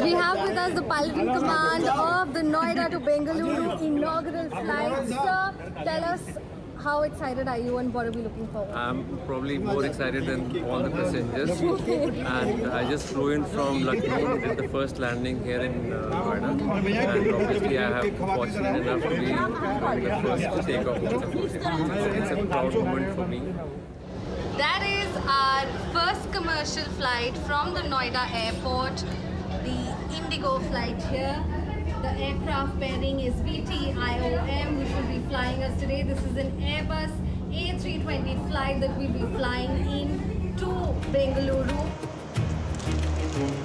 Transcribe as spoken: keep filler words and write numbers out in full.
We have with us the pilot in command of the Noida to Bengaluru inaugural flight. Sir, tell us, how excited are you and what are we looking forward to? I'm probably more excited than all the passengers. And I just flew in from Lucknow, did the first landing here in uh, Noida. And obviously I have fortunate enough to be doing the first takeoff of the flight. It's a proud moment for me. That is our first commercial flight from the Noida airport, the Indigo flight here. The aircraft pairing is V T I O M, which will be flying us today. This is an Airbus A three twenty flight that will be flying in to Bengaluru.